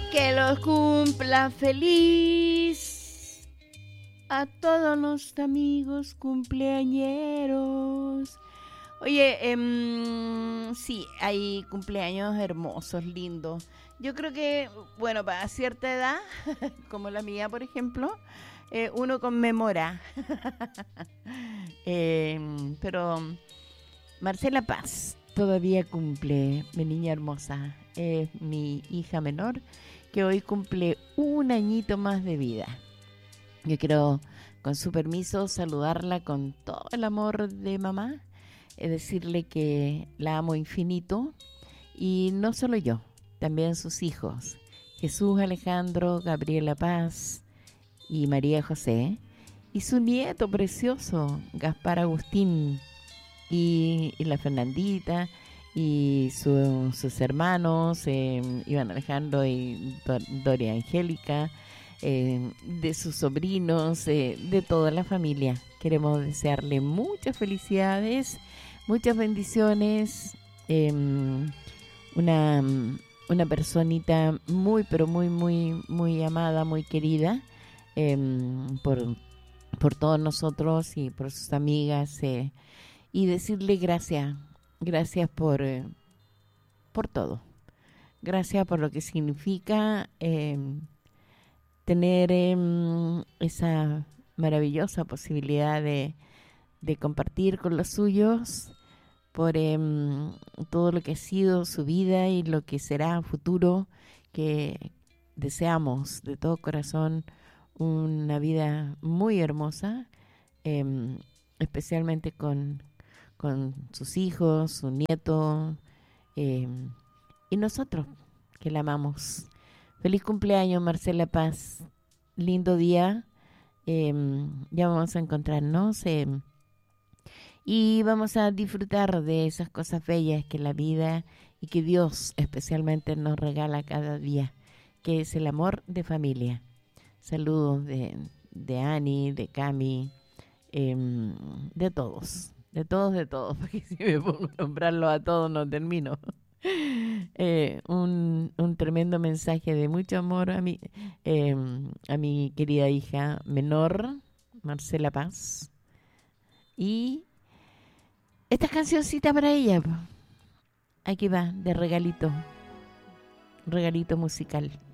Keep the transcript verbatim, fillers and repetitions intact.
Que los cumpla feliz a todos los amigos cumpleañeros. Oye, eh, sí, hay cumpleaños hermosos, lindos. Yo creo que, bueno, para cierta edad, como la mía, por ejemplo, eh, uno conmemora. eh, pero Marcela Paz todavía cumple, mi niña hermosa, es mi hija menor, que hoy cumple un añito más de vida. Yo quiero, con su permiso, saludarla con todo el amor de mamá, es decirle que la amo infinito, y no solo yo, también sus hijos, Jesús Alejandro, Gabriela Paz y María José, y su nieto precioso, Gaspar Agustín, y, y la Fernandita, y su, sus hermanos, eh, Iván Alejandro y Dor, Doria Angélica, eh, de sus sobrinos, eh, de toda la familia. Queremos desearle muchas felicidades, muchas bendiciones, eh, una, una personita muy, pero muy, muy, muy amada, muy querida eh, por, por todos nosotros y por sus amigas, eh, y decirle gracias, gracias por, eh, por todo. Gracias por lo que significa eh, tener eh, esa maravillosa posibilidad de, de compartir con los suyos, por eh, todo lo que ha sido su vida y lo que será en futuro, que deseamos de todo corazón una vida muy hermosa, eh, especialmente con, con sus hijos, su nieto, eh, y nosotros, que la amamos. Feliz cumpleaños, Marcela Paz. Lindo día. Eh, ya vamos a encontrarnos. Eh, y vamos a disfrutar de esas cosas bellas que la vida y que Dios especialmente nos regala cada día, que es el amor de familia. Saludos de, de Ani, de Cami, eh, de todos, de todos, de todos, porque si me pongo a nombrarlo a todos no termino. Eh, un, un tremendo mensaje de mucho amor a mi, eh, a mi querida hija menor, Marcela Paz. Y esta cancioncita para ella, aquí va, de regalito, regalito musical.